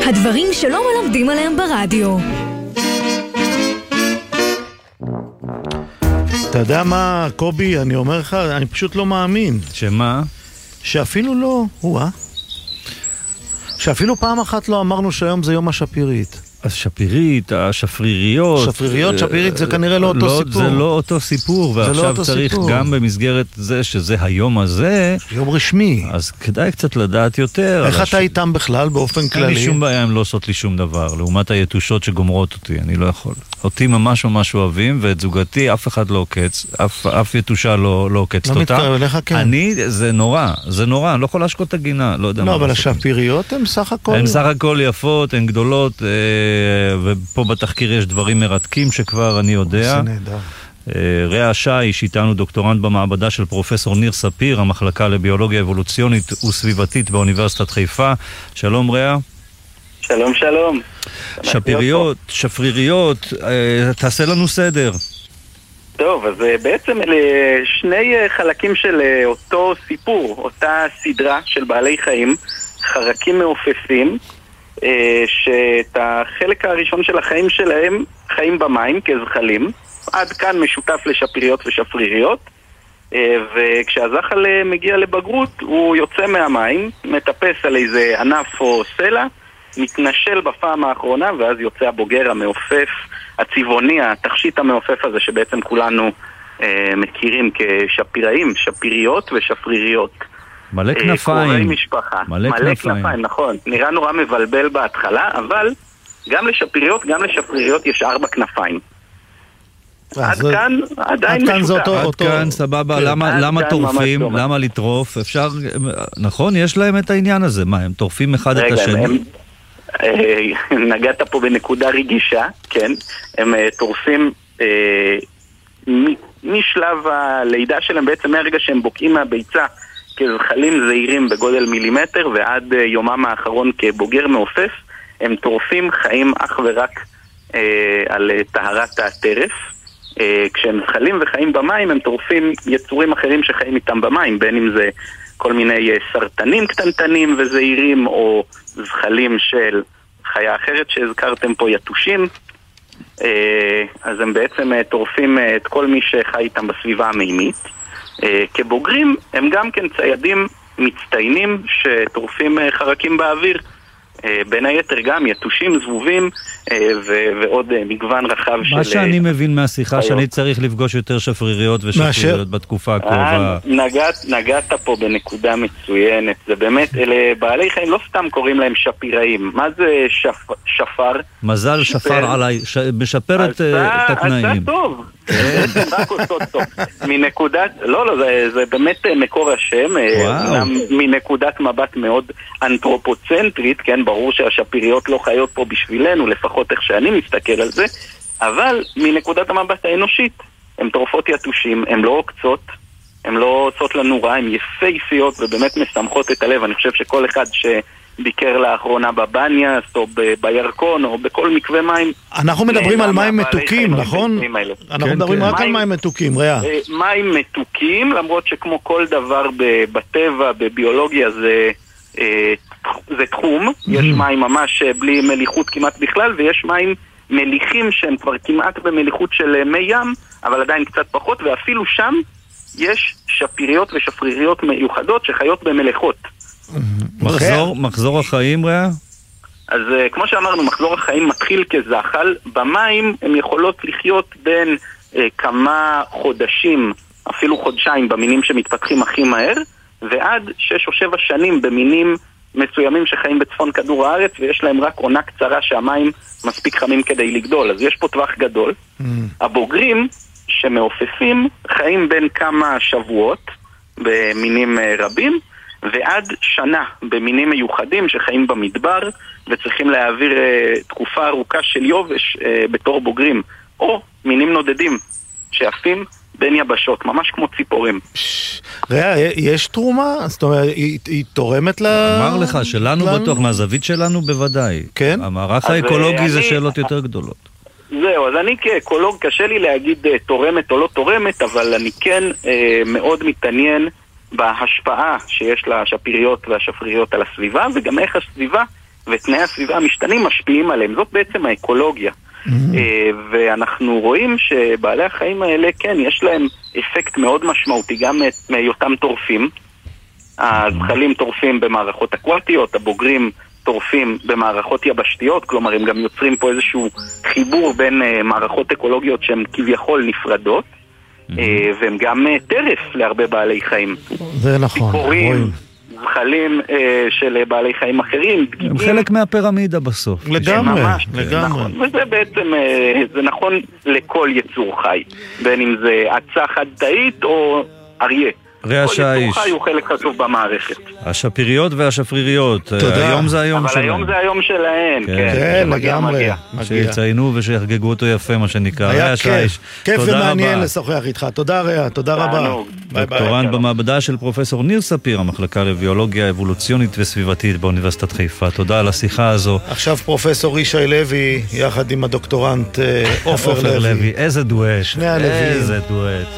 הדברים שלא מלמדים עליהם ברדיו. אתה יודע מה, קובי, אני אומר לך, אני פשוט לא מאמין. שמה? שאפילו לא, שאפילו פעם אחת לא אמרנו שהיום זה יום השפירית. השפירית, השפריריות. שפריריות, שפירית זה כנראה לא אותו סיפור. זה לא אותו סיפור, ועכשיו צריך גם במסגרת זה שזה היום הזה. יום רשמי. אז כדאי קצת לדעת יותר. איך אתה איתם בכלל באופן כללי? אין לי שום בעיה, הם לא עושות לי שום דבר. לעומת היתושות שגומרות אותי, אני לא יכול. אותי ממש ממש אוהבים, ואת זוגתי אף אחד לא עוקץ, אף יתושה לא עוקצת אותה. לא מתקרב אליך, כן. זה נורא, אני לא יכול להשקות את הגינה, לא יודע מה. לא, אבל השפיריות הן סך הכל... הן סך הכל יפות, הן גדולות, ופה בתחקיר יש דברים מרתקים שכבר אני יודע. זה נהדר. רע שיש איתנו דוקטורנט במעבדה של פרופסור ניר ספיר, המחלקה לביולוגיה אבולוציונית וסביבתית באוניברסיטת חיפה. שלום רע. שלום, שלום. שפריריות, תעשה לנו סדר. טוב, אז בעצם אלה שני חלקים של אותו סיפור, אותה סדרה של בעלי חיים, חרקים מעופפים, שאת החלק הראשון של החיים שלהם חיים במים כזחלים. עד כאן משותף לשפיריות ושפריריות, וכשהזחל מגיע לבגרות הוא יוצא מהמים, מטפס על איזה ענף או סלע, מתנשל בפעם האחרונה, ואז יוצא הבוגר המעופף הצבעוני, התכשיט המעופף הזה שבעצם כולנו מכירים כשפיראים, שפיריות ושפריריות. מלא כנפיים. קוראי משפחה. מלא כנפיים, נכון. נראה נורא מבלבל בהתחלה, אבל גם לשפיריות, גם לשפריריות יש 4 כנפיים. עד כאן עדיין משותף. עד כאן סבבה, למה טורפים? למה לטרוף? אפשר, נכון? יש להם את העניין הזה. מה, הם טורפים אחד את השני? נגעת פה בנקודה רגישה, כן. הם טורפים משלב הלידה שלהם, בעצם מהרגע שהם בוקעים מהביצה כזחלים זעירים בגודל מילימטר ועד יומם האחרון כבוגר מעופף, הם טורפים חיים אך ורק על טהרת הטרף. כשהם זחלים וחיים במים הם טורפים יצורים אחרים שחיים איתם במים, בין אם זה כל מיני סרטנים קטנטנים וזעירים או זחלים של חיה אחרת שהזכרתם פה, יתושים. אז הם בעצם טורפים את כל מי שחי איתם בסביבה המימית. כבוגרים הם גם כן ציידים מצטיינים שטורפים חרקים באוויר, בין היתר גם יתושים, זבובים ועוד מגוון רחב של... מה שאני מבין מהשיחה שאני צריך לפגוש יותר שפריריות ושפריריות בתקופה הקרובה. נגעת פה בנקודה מצוינת. זה באמת, אלה בעלי חיים לא סתם קוראים להם שפיראים. מה זה שפר? מזל שפר עליי, משפר את התנאים. אז זה טוב. רק עושות טוב. מנקודת, לא, זה באמת מקור השם, מנקודת מבט מאוד אנתרופוצנטרית, כן, ברור שהשפיריות לא חיות פה בשבילנו, לפחות איך שאני מסתכל על זה, אבל מנקודת המבט האנושית, הן טורפות יתושים, הן לא עוקצות, הן לא עושות לנו רע, הן יפהפיות ובאמת משמחות את הלב. אני חושב שכל אחד שביקר לאחרונה בבניאס או בירקון או בכל מקווה מים, אנחנו מדברים על מים מתוקים, נכון? אנחנו מדברים רק על מים מתוקים, רע. מים מתוקים, למרות שכמו כל דבר בטבע, בביולוגיה, זה תחום. יש מים ממש בלי מליחות כמעט בכלל, ויש מים מליחים שהם כבר כמעט במליחות של מי ים, אבל עדיין קצת פחות, ואפילו שם יש שפיריות ושפריריות מיוחדות שחיות במלחות. מחזור החיים, רע? אז כמו שאמרנו, מחזור החיים מתחיל כזחל. במים הם יכולות לחיות בין כמה חודשים, אפילו חודשיים, במינים שמתפתחים הכי מהר, ועד 6 או 7 שנים במינים מסוימים שחיים בצפון כדור הארץ, ויש להם רק עונה קצרה שהמים מספיק חמים כדי לגדול. אז יש פה טווח גדול. הבוגרים שמעופפים חיים בין כמה שבועות במינים רבים, ועד שנה במינים מיוחדים שחיים במדבר וצריכים להעביר תקופה ארוכה של יובש בתור בוגרים, או מינים נודדים שעפים בין יבשות, ממש כמו ציפורים. ראה, יש תרומה? זאת אומרת, היא תורמת אמר לך, שלנו בטוח, מהזווית שלנו בוודאי. כן? המערך האקולוגי זה שאלות יותר גדולות. זהו, אז אני כאקולוג קשה לי להגיד תורמת או לא תורמת, אבל אני כן מאוד מתעניין בהשפעה שיש לשפיריות והשפריריות על הסביבה, וגם איך הסביבה ותנאי הסביבה המשתנים משפיעים עליהם. זאת בעצם האקולוגיה. ואנחנו רואים שבעלי החיים האלה, כן, יש להם אפקט מאוד משמעותי גם מהיותם טורפים. הזחלים טורפים במערכות אקוואטיות, הבוגרים טורפים במערכות יבשתיות, כלומר הם גם יוצרים פה איזשהו חיבור בין מערכות אקולוגיות שהן כביכול נפרדות, והם גם טרף להרבה בעלי חיים. זה נכון. ציפורים, זחלים של בעלי חיים אחרים. הם חלק מהפירמידה בסוף. לגמרי, לגמרי. נכון. וזה בעצם, זה נכון לכל יצור חי, בין אם זה עצה חד-תאית או אריה. רע שהאיש. כל יצור חי הוא חלק חשוב במערכת. השפיריות והשפריריות. היום זה היום שלהם. אבל היום זה היום שלהם. כן, לגמרי. שיציינו ושיחגגו אותו יפה, מה שנקרא. היה כיף ומעניין לשוחח איתך. תודה רע, תודה רבה. דוקטורנט במעבדה של פרופסור ניר ספיר, המחלקה לביולוגיה אבולוציונית וסביבתית באוניברסיטת חיפה. תודה על השיחה הזו. עכשיו פרופסור ישי לוי, יחד עם הדוקטורנט עופר לוי. איזה דואט. שני הלווים. איזה דואט.